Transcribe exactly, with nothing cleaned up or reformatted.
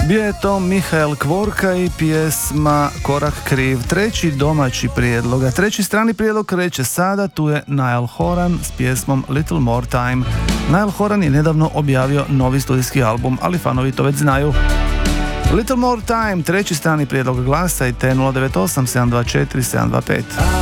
Bio je to Mihael Kvorka i pjesma Korak kriv. Treći domaći prijedlog, a treći strani prijedlog kreće sada. Tu je Niall Horan s pjesmom Little More Time. Niall Horan je nedavno objavio novi studijski album, ali fanovi to već znaju. Little More Time, treći strani prijedlog, glasajte nula devet osam sedam dva četiri sedam dva pet.